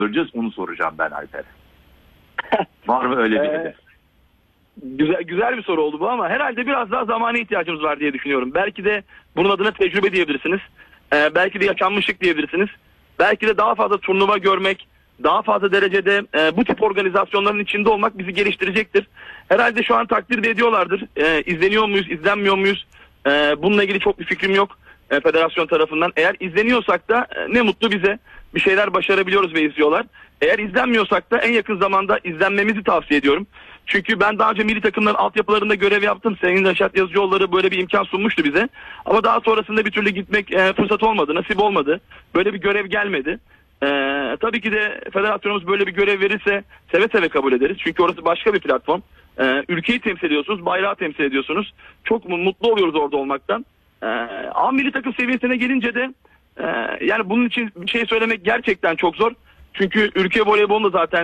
göreceğiz, onu soracağım ben Alper'e. Var mı öyle bir hedef? Güzel bir soru oldu bu ama herhalde biraz daha zamana ihtiyacımız var diye düşünüyorum. Belki de bunun adına tecrübe diyebilirsiniz. Belki de yaşanmışlık diyebilirsiniz. Belki de daha fazla turnuva görmek, daha fazla derecede bu tip organizasyonların içinde olmak bizi geliştirecektir. Herhalde şu an takdir de ediyorlardır. İzleniyor muyuz, izlenmiyor muyuz? Bununla ilgili çok bir fikrim yok federasyon tarafından. Eğer izleniyorsak da ne mutlu bize. Bir şeyler başarabiliyoruz ve izliyorlar. Eğer izlenmiyorsak da en yakın zamanda izlenmemizi tavsiye ediyorum. Çünkü ben daha önce milli takımların altyapılarında görev yaptım. Sayın Reşat Yazıcıoğulları böyle bir imkan sunmuştu bize. Ama daha sonrasında bir türlü gitmek fırsat olmadı, nasip olmadı. Böyle bir görev gelmedi. Tabii ki de federasyonumuz böyle bir görev verirse seve seve kabul ederiz. Çünkü orası başka bir platform. Ülkeyi temsil ediyorsunuz, bayrağı temsil ediyorsunuz. Çok mutlu oluyoruz orada olmaktan. Ama milli takım seviyesine gelince de yani bunun için bir şey söylemek gerçekten çok zor. Çünkü ülke voleybolunda zaten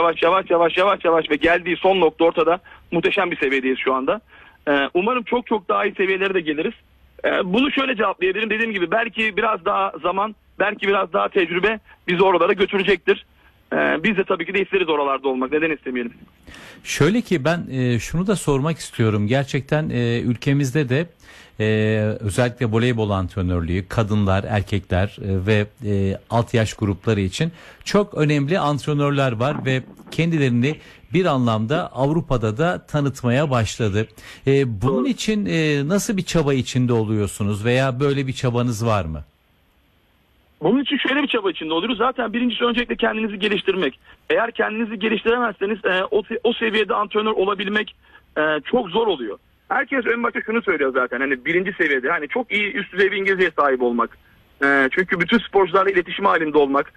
yavaş ve geldiği son nokta ortada. Muhteşem bir seviyedeyiz şu anda. Umarım çok daha iyi seviyelere de geliriz. Bunu şöyle cevaplayabilirim. Dediğim gibi belki biraz daha zaman, belki biraz daha tecrübe bizi oralara götürecektir. Biz de tabii ki de isteriz oralarda olmak. Neden istemeyelim? Şöyle ki ben şunu da sormak istiyorum. Gerçekten ülkemizde de özellikle voleybol antrenörlüğü kadınlar, erkekler ve alt yaş grupları için çok önemli antrenörler var ve kendilerini bir anlamda Avrupa'da da tanıtmaya başladı. Bunun için nasıl bir çaba içinde oluyorsunuz veya böyle bir çabanız var mı? Bunun için şöyle bir çaba içinde oluyoruz. Zaten birincisi öncelikle kendinizi geliştirmek. Eğer kendinizi geliştiremezseniz o seviyede antrenör olabilmek çok zor oluyor. Herkes en başta şunu söylüyor zaten. Hani birinci seviyede hani çok iyi üst düzey bir İngilizceye sahip olmak. Çünkü bütün sporcularla iletişim halinde olmak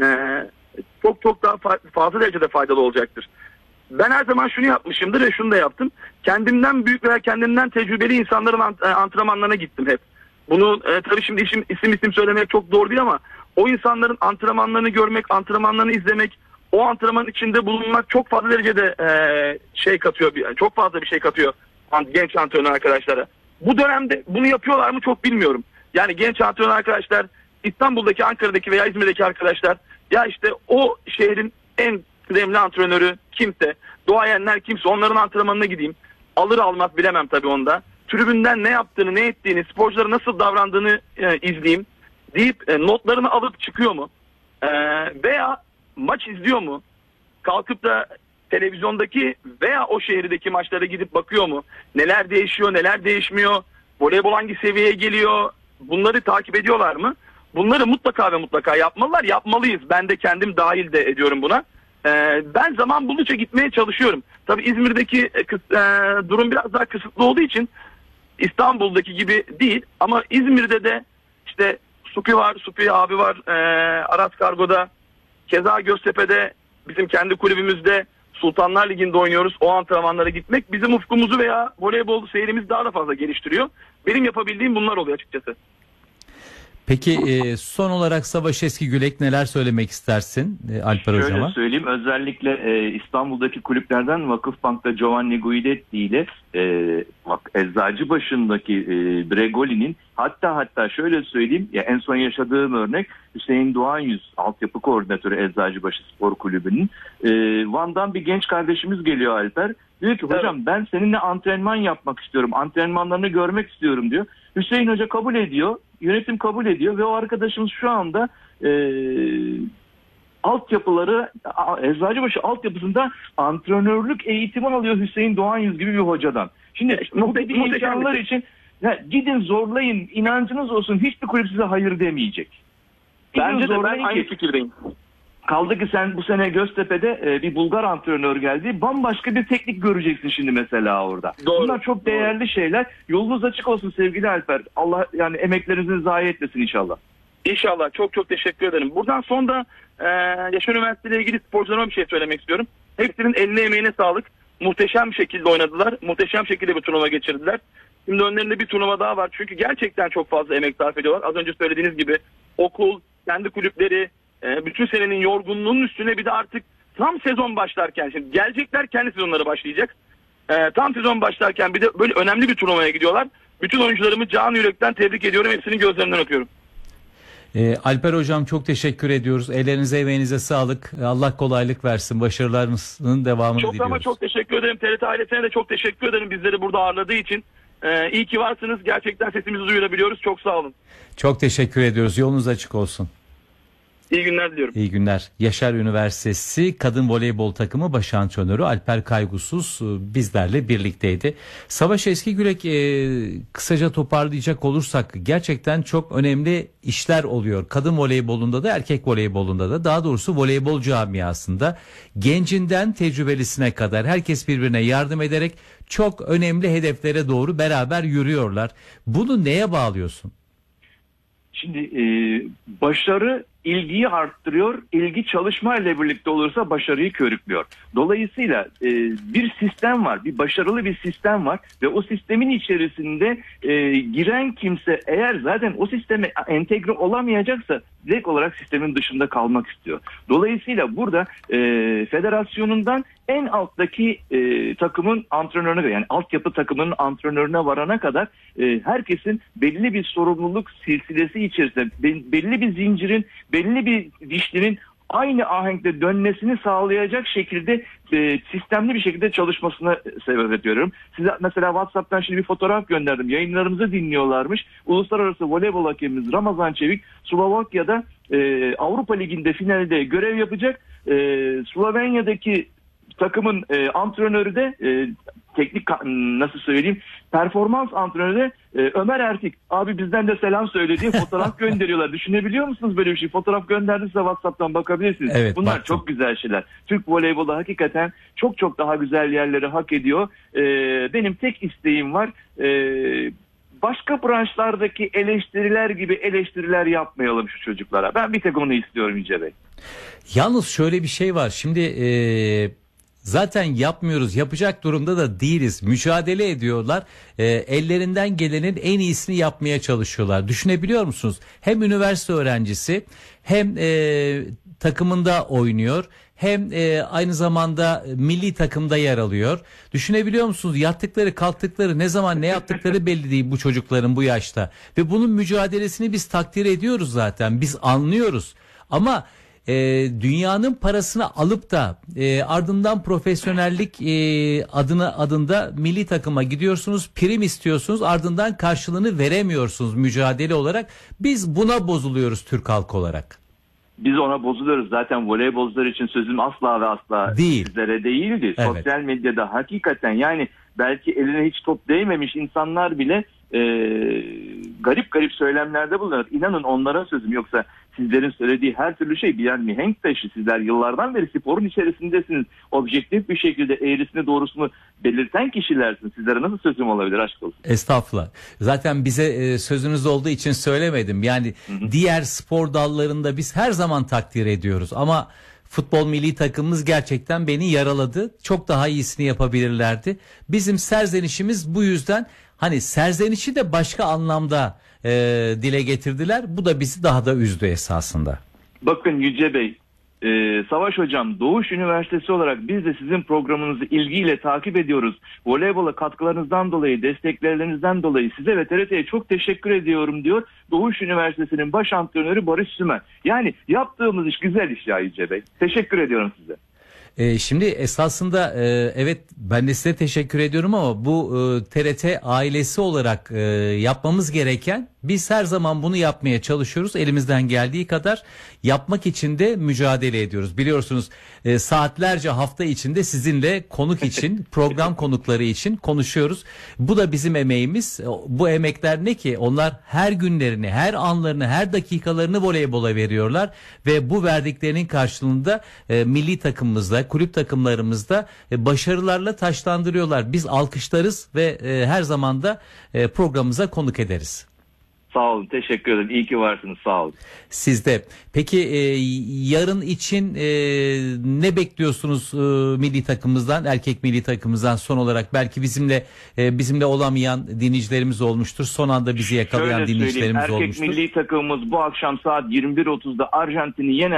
çok daha fazla derecede faydalı olacaktır. Ben her zaman şunu yapmışımdır ve şunu da yaptım. Kendimden büyük veya kendimden tecrübeli insanların antrenmanlarına gittim hep. Bunu tabii şimdi isim söylemek çok doğru değil ama o insanların antrenmanlarını görmek, antrenmanlarını izlemek, o antrenmanın içinde bulunmak çok fazla derecede şey katıyor, çok fazla bir şey katıyor genç antrenör arkadaşlara. Bu dönemde bunu yapıyorlar mı çok bilmiyorum. Yani genç antrenör arkadaşlar, İstanbul'daki, Ankara'daki veya İzmir'deki arkadaşlar, ya işte o şehrin en kıdemli antrenörü kimse, duayenler kimse, onların antrenmanına gideyim. Alır almaz bilemem tabii onda. Tribünden ne yaptığını, ne ettiğini, sporculara nasıl davrandığını izleyeyim deyip notlarını alıp çıkıyor mu? Veya maç izliyor mu? Kalkıp da televizyondaki veya o şehirdeki maçlara gidip bakıyor mu? Neler değişiyor, neler değişmiyor? Voleybol hangi seviyeye geliyor? Bunları takip ediyorlar mı? Bunları mutlaka ve mutlaka yapmalılar. Yapmalıyız. Ben de kendim dahil de ediyorum buna. Ben zaman buldukça gitmeye çalışıyorum. Tabii İzmir'deki durum biraz daha kısıtlı olduğu için İstanbul'daki gibi değil. Ama İzmir'de de işte Supi var, Supi abi var, Aras Kargo'da, keza Göztepe'de, bizim kendi kulübümüzde Sultanlar Ligi'nde oynuyoruz. O antrenmanlara gitmek bizim ufkumuzu veya voleybol seyrimizi daha da fazla geliştiriyor. Benim yapabildiğim bunlar oluyor açıkçası. Peki son olarak Savaş Eskigülek neler söylemek istersin Alper Hocam'a? Şöyle söyleyeyim, özellikle İstanbul'daki kulüplerden Vakıfbank'ta Giovanni Guidetti ile Eczacıbaşı'ndaki Bregoli'nin, hatta şöyle söyleyeyim, ya en son yaşadığım örnek Hüseyin Doğan Yüz, altyapı koordinatörü Eczacıbaşı Spor Kulübü'nün. Van'dan bir genç kardeşimiz geliyor Alper. Diyor ki hocam ben seninle antrenman yapmak istiyorum, antrenmanlarını görmek istiyorum diyor. Hüseyin Hoca kabul ediyor, yönetim kabul ediyor ve o arkadaşımız şu anda altyapıları, Eczacıbaşı altyapısında antrenörlük eğitimi alıyor Hüseyin Doğan Yüz gibi bir hocadan. Şimdi bu gibi imkanlar için gidin zorlayın, inancınız olsun, hiçbir kulüp size hayır demeyecek. Bence de ben aynı fikirdeyim. Kaldı ki sen bu sene Göztepe'de bir Bulgar antrenör geldi. Bambaşka bir teknik göreceksin şimdi mesela orada. Doğru, bunlar çok değerli şeyler. Yolunuz açık olsun sevgili Alper. Allah yani emeklerinizi zayi etmesin inşallah. İnşallah. Çok teşekkür ederim. Buradan son da Yaşar Üniversitesi ile ilgili sporcularıma bir şey söylemek istiyorum. Hepsinin eline emeğine sağlık. Muhteşem bir şekilde oynadılar. Muhteşem şekilde bir turnuva geçirdiler. Şimdi önlerinde bir turnuva daha var. Çünkü gerçekten çok fazla emek sarf ediyorlar. Az önce söylediğiniz gibi okul, kendi kulüpleri, bütün senenin yorgunluğunun üstüne bir de artık tam sezon başlarken, şimdi gelecekler, kendi sezonları başlayacak. Tam sezon başlarken bir de böyle önemli bir turnuvaya gidiyorlar. Bütün oyuncularımı canı yürekten tebrik ediyorum. Hepsinin gözlerinden öpüyorum. Alper Hocam çok teşekkür ediyoruz. Ellerinize emeğinize sağlık. Allah kolaylık versin. Başarılarınızın devamını diliyoruz. Ama çok teşekkür ederim. TRT ailesine de çok teşekkür ederim bizleri burada ağırladığı için. İyi ki varsınız. Gerçekten sesimizi duyurabiliyoruz. Çok sağ olun. Çok teşekkür ediyoruz. Yolunuz açık olsun. İyi günler diliyorum. İyi günler. Yaşar Üniversitesi Kadın Voleybol Takımı baş antrenörü Alper Kaygusuz bizlerle birlikteydi. Savaş Eskigürek, kısaca toparlayacak olursak gerçekten çok önemli işler oluyor. Kadın voleybolunda da erkek voleybolunda da, daha doğrusu voleybol camiasında gencinden tecrübelisine kadar herkes birbirine yardım ederek çok önemli hedeflere doğru beraber yürüyorlar. Bunu neye bağlıyorsun? Şimdi başarı ilgiyi arttırıyor, ilgi çalışma ile birlikte olursa başarıyı körüklüyor. Dolayısıyla bir sistem var, bir başarılı bir sistem var ve o sistemin içerisinde giren kimse eğer zaten o sisteme entegre olamayacaksa direkt olarak sistemin dışında kalmak istiyor. Dolayısıyla burada federasyonundan en alttaki takımın antrenörüne, yani altyapı takımının antrenörüne varana kadar herkesin belli bir sorumluluk silsilesi içerisinde, belli bir zincirin, belli bir dişlinin aynı ahenkte dönmesini sağlayacak şekilde sistemli bir şekilde çalışmasına sebep ediyorum. Size mesela WhatsApp'tan şimdi bir fotoğraf gönderdim. Yayınlarımızı dinliyorlarmış. Uluslararası voleybol hakemimiz Ramazan Çevik Slovakya'da Avrupa Ligi'nde finalde görev yapacak. Slovenya'daki takımın antrenörü de teknik, nasıl söyleyeyim, performans antrenörü de Ömer Ertik. Abi bizden de selam söyle diye fotoğraf gönderiyorlar. Düşünebiliyor musunuz böyle bir şey? Fotoğraf gönderdiyse WhatsApp'tan bakabilirsiniz. Evet, bunlar baktım. çok güzel şeyler. Türk voleybolu hakikaten çok çok daha güzel yerleri hak ediyor. Benim tek isteğim var. Başka branşlardaki eleştiriler gibi eleştiriler yapmayalım şu çocuklara. Ben bir tek onu istiyorum Yüce Bey. Yalnız şöyle bir şey var. Şimdi zaten yapmıyoruz, yapacak durumda da değiliz. Mücadele ediyorlar. Ellerinden gelenin en iyisini yapmaya çalışıyorlar. Düşünebiliyor musunuz? Hem üniversite öğrencisi hem takımında oynuyor. Hem aynı zamanda milli takımda yer alıyor. Düşünebiliyor musunuz? Yattıkları, kalktıkları, ne zaman ne yaptıkları belli değil bu çocukların bu yaşta. Ve bunun mücadelesini biz takdir ediyoruz zaten. Biz anlıyoruz. Ama dünyanın parasını alıp da ardından profesyonellik adında milli takıma gidiyorsunuz, prim istiyorsunuz, ardından karşılığını veremiyorsunuz mücadele olarak. Biz buna bozuluyoruz Türk halkı olarak. Biz ona bozuluyoruz. Zaten voleybolcular için sözüm asla ve asla değil. Sizlere değildi. Evet. Sosyal medyada hakikaten, yani belki eline hiç top değmemiş insanlar bile garip garip söylemlerde bulunuyor. İnanın onlara sözüm, yoksa sizlerin söylediği her türlü şey bir mihenk taşı. Sizler yıllardan beri sporun içerisindesiniz. Objektif bir şekilde eğrisini doğrusunu belirten kişilersiniz. Sizlere nasıl sözüm olabilir, aşk olsun. Estağfurullah. Zaten bize sözünüz olduğu için söylemedim. Yani diğer spor dallarında biz her zaman takdir ediyoruz. Ama futbol milli takımımız gerçekten beni yaraladı. Çok daha iyisini yapabilirlerdi. Bizim serzenişimiz bu yüzden, hani serzenişi de başka anlamda dile getirdiler. Bu da bizi daha da üzdü esasında. Bakın Yüce Bey, Savaş Hocam, Doğuş Üniversitesi olarak biz de sizin programınızı ilgiyle takip ediyoruz. Voleybola katkılarınızdan dolayı, desteklerinizden dolayı size ve TRT'ye çok teşekkür ediyorum diyor Doğuş Üniversitesi'nin baş antrenörü Barış Sümer. Yani yaptığımız iş güzel iş ya Yüce Bey. Teşekkür ediyorum size. Şimdi esasında evet, ben de size teşekkür ediyorum ama bu TRT ailesi olarak yapmamız gereken, biz her zaman bunu yapmaya çalışıyoruz. Elimizden geldiği kadar yapmak için de mücadele ediyoruz. Biliyorsunuz saatlerce hafta içinde sizinle konuk için, program konukları için konuşuyoruz. Bu da bizim emeğimiz. Bu emekler ne ki? Onlar her günlerini, her anlarını, her dakikalarını voleybola veriyorlar ve bu verdiklerinin karşılığında milli takımımızda, kulüp takımlarımızda başarılarla taçlandırıyorlar. Biz alkışlarız ve her zaman da programımıza konuk ederiz. Sağ olun, teşekkür ederim. İyi ki varsınız, sağ olun. Siz de. Peki yarın için ne bekliyorsunuz milli takımımızdan, erkek milli takımımızdan son olarak? Belki bizimle olamayan dinleyicilerimiz olmuştur. Son anda bizi yakalayan dinleyicilerimiz olmuştur. Erkek milli takımımız bu akşam saat 21.30'da Arjantin'i yenerse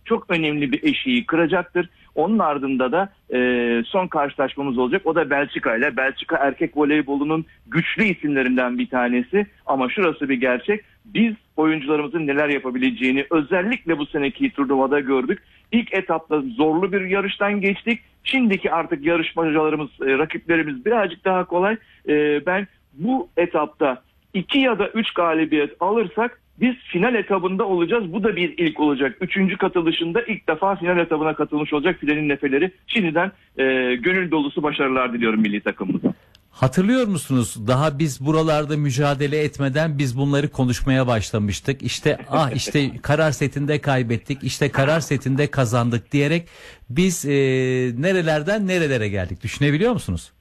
çok önemli bir eşiği kıracaktır. Onun ardında da son karşılaşmamız olacak. O da Belçika ile. Belçika erkek voleybolunun güçlü isimlerinden bir tanesi. Ama şurası bir gerçek. Biz oyuncularımızın neler yapabileceğini özellikle bu seneki turnuvada gördük. İlk etapta zorlu bir yarıştan geçtik. Şimdiki artık yarışmacılarımız, rakiplerimiz birazcık daha kolay. Ben bu etapta 2 ya da 3 galibiyet alırsak biz final etabında olacağız. Bu da bir ilk olacak. 3. katılışında ilk defa final etabına katılmış olacak filenin neferleri. Şimdiden gönül dolusu başarılar diliyorum milli takımımıza. Hatırlıyor musunuz? Daha biz buralarda mücadele etmeden biz bunları konuşmaya başlamıştık. İşte işte karar setinde kaybettik, işte karar setinde kazandık diyerek biz nerelerden nerelere geldik, düşünebiliyor musunuz?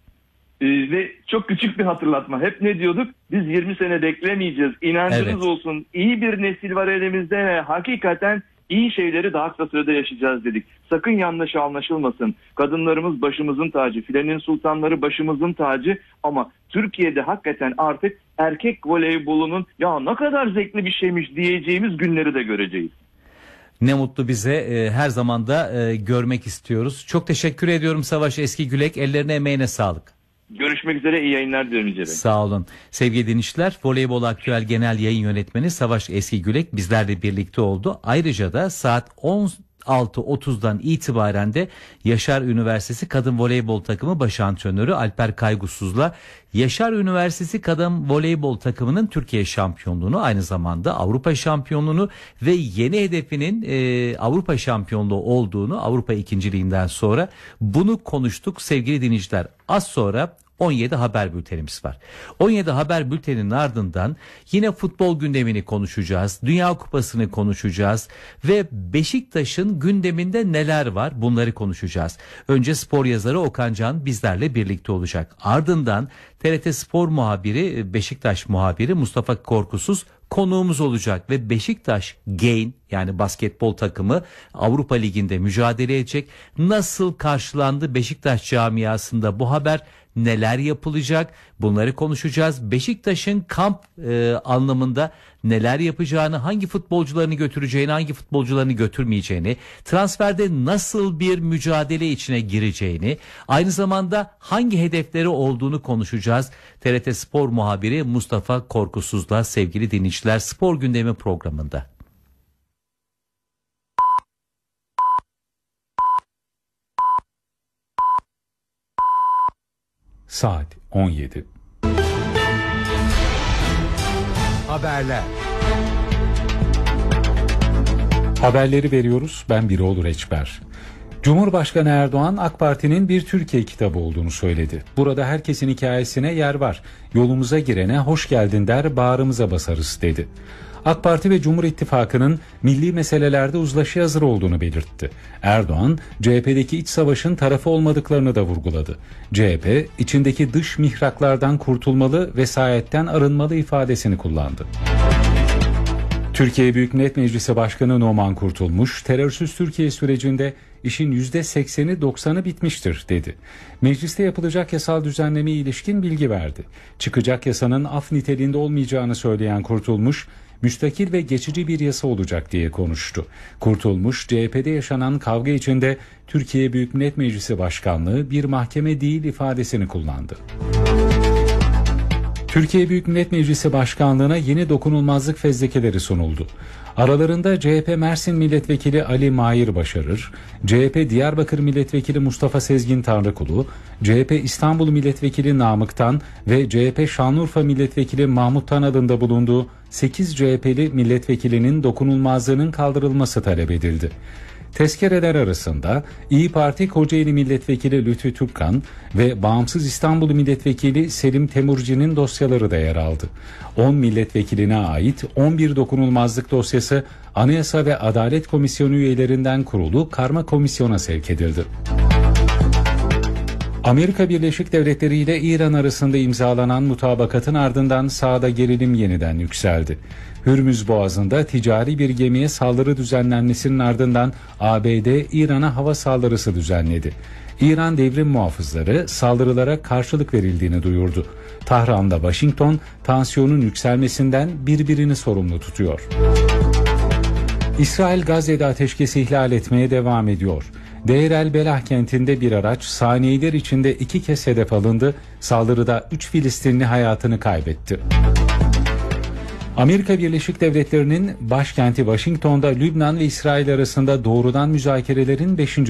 Ve çok küçük bir hatırlatma. Hep ne diyorduk? Biz 20 sene beklemeyeceğiz. İnancınız olsun. İyi bir nesil var elimizde ve hakikaten iyi şeyleri daha kısa sürede yaşayacağız dedik. Sakın yanlış anlaşılmasın. Kadınlarımız başımızın tacı. Filenin sultanları başımızın tacı. Ama Türkiye'de hakikaten artık erkek voleybolunun ya ne kadar zevkli bir şeymiş diyeceğimiz günleri de göreceğiz. Ne mutlu bize, her zaman da görmek istiyoruz. Çok teşekkür ediyorum Savaş Eskigülek. Ellerine emeğine sağlık. Görüşmek üzere, iyi yayınlar diliyorum İlce Bey. Sağ olun. Sevgili dinleyiciler, Voleybol Aktüel Genel Yayın Yönetmeni Savaş Eskigülek bizlerle birlikte oldu. Ayrıca da saat 16.30'dan itibaren de Yaşar Üniversitesi Kadın Voleybol Takımı baş antrenörü Alper Kaygusuz'la Yaşar Üniversitesi Kadın Voleybol Takımının Türkiye şampiyonluğunu, aynı zamanda Avrupa şampiyonluğunu ve yeni hedefinin Avrupa şampiyonluğu olduğunu, Avrupa ikinciliğinden sonra bunu konuştuk sevgili dinleyiciler. Az sonra 17 haber bültenimiz var. 17 haber bülteninin ardından yine futbol gündemini konuşacağız. Dünya Kupası'nı konuşacağız ve Beşiktaş'ın gündeminde neler var bunları konuşacağız. Önce spor yazarı Okan Can bizlerle birlikte olacak. Ardından TRT Spor muhabiri, Beşiktaş muhabiri Mustafa Korkusuz konuğumuz olacak ve Beşiktaş Gain, yani basketbol takımı Avrupa Ligi'nde mücadele edecek. Nasıl karşılandı Beşiktaş camiasında bu haber? Neler yapılacak? Bunları konuşacağız. Beşiktaş'ın kamp anlamında neler yapacağını, hangi futbolcularını götüreceğini, hangi futbolcularını götürmeyeceğini, transferde nasıl bir mücadele içine gireceğini, aynı zamanda hangi hedefleri olduğunu konuşacağız. TRT Spor muhabiri Mustafa Korkusuz'la sevgili dinleyiciler, Spor Gündemi programında. Saat 17. Haberler. Haberleri veriyoruz. Ben Biroğlu Reçber. Cumhurbaşkanı Erdoğan AK Parti'nin bir Türkiye kitabı olduğunu söyledi. Burada herkesin hikayesine yer var. Yolumuza girene hoş geldin der, bağrımıza basarız dedi. AK Parti ve Cumhur İttifakı'nın milli meselelerde uzlaşıya hazır olduğunu belirtti. Erdoğan, CHP'deki iç savaşın tarafı olmadıklarını da vurguladı. CHP, içindeki dış mihraklardan kurtulmalı, vesayetten arınmalı ifadesini kullandı. Türkiye Büyük Millet Meclisi Başkanı Numan Kurtulmuş, terörsüz Türkiye sürecinde işin %80'i 90'ı bitmiştir dedi. Mecliste yapılacak yasal düzenlemeye ilişkin bilgi verdi. Çıkacak yasanın af niteliğinde olmayacağını söyleyen Kurtulmuş, müstakil ve geçici bir yasa olacak diye konuştu. Kurtulmuş, CHP'de yaşanan kavga içinde Türkiye Büyük Millet Meclisi Başkanlığı bir mahkeme değil ifadesini kullandı. Türkiye Büyük Millet Meclisi Başkanlığı'na yeni dokunulmazlık fezlekeleri sunuldu. Aralarında CHP Mersin Milletvekili Ali Mahir Başarır, CHP Diyarbakır Milletvekili Mustafa Sezgin Tanrıkulu, CHP İstanbul Milletvekili Namık Tan ve CHP Şanlıurfa Milletvekili Mahmut Tan adında bulunduğu 8 CHP'li milletvekilinin dokunulmazlığının kaldırılması talep edildi. Tezkereler arasında İYİ Parti Kocaeli Milletvekili Lütfü Türkkan ve Bağımsız İstanbul Milletvekili Selim Temurci'nin dosyaları da yer aldı. 10 milletvekiline ait 11 dokunulmazlık dosyası Anayasa ve Adalet Komisyonu üyelerinden kurulu karma komisyona sevk edildi. Amerika Birleşik Devletleri ile İran arasında imzalanan mutabakatın ardından sahada gerilim yeniden yükseldi. Hürmüz Boğazı'nda ticari bir gemiye saldırı düzenlenmesinin ardından ABD İran'a hava saldırısı düzenledi. İran devrim muhafızları saldırılara karşılık verildiğini duyurdu. Tahran'da Washington tansiyonun yükselmesinden birbirini sorumlu tutuyor. İsrail Gazze'de ateşkesi ihlal etmeye devam ediyor. Deir el Belah kentinde bir araç saniyeler içinde 2 kez hedef alındı. Saldırıda 3 Filistinli hayatını kaybetti. Amerika Birleşik Devletleri'nin başkenti Washington'da Lübnan ve İsrail arasında doğrudan müzakerelerin 5.